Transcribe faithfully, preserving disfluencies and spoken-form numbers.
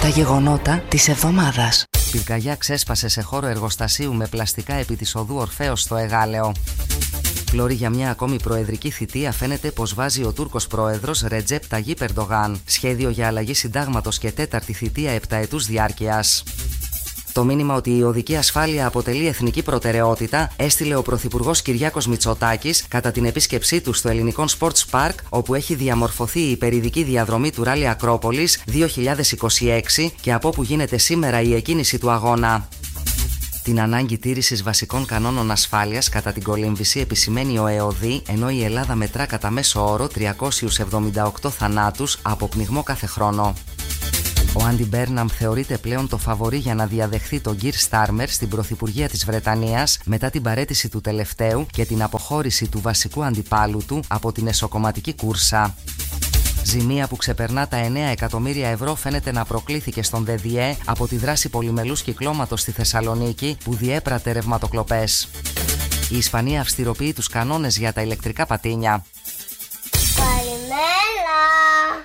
γεγονότα της εβδομάδας. Πυρκαγιά ξέσπασε σε χώρο εργοστασίου με πλαστικά επί της οδού Ορφέως στο Εγάλεο. Πλώρη για μια ακόμη προεδρική θητεία φαίνεται πως βάζει ο Τούρκος πρόεδρος Ρετζέπ Ταγίπ Ερντογάν. Σχέδιο για αλλαγή συντάγματος και τέταρτη θητεία επταετούς διάρκειας. Το μήνυμα ότι η οδική ασφάλεια αποτελεί εθνική προτεραιότητα έστειλε ο Πρωθυπουργός Κυριάκος Μητσοτάκης κατά την επίσκεψή του στο Ελληνικό Sports Park, όπου έχει διαμορφωθεί η υπερηδική διαδρομή του Ράλι Ακρόπολης δύο χιλιάδες είκοσι έξι και από όπου γίνεται σήμερα η εκκίνηση του αγώνα. Την ανάγκη τήρησης βασικών κανόνων ασφάλειας κατά την κολύμβηση επισημαίνει ο ΕΟΔΗ, ενώ η Ελλάδα μετρά κατά μέσο όρο τριακόσιους εβδομήντα οκτώ θανάτους από πνιγμό κάθε χρόνο. Ο Άντι Μπέρναμ θεωρείται πλέον το φαβορί για να διαδεχθεί τον Κίρ Στάρμερ στην Πρωθυπουργία της Βρετανίας μετά την παραίτηση του τελευταίου και την αποχώρηση του βασικού αντιπάλου του από την εσωκομματική κούρσα. Ζημία που ξεπερνά τα εννέα εκατομμύρια ευρώ φαίνεται να προκλήθηκε στον ΔΔΕ από τη δράση πολυμελούς κυκλώματος στη Θεσσαλονίκη που διέπρατε ρευματοκλοπές. Η Ισπανία αυστηροποιεί τους κανόνες για τα ηλεκτρικά πατίνια.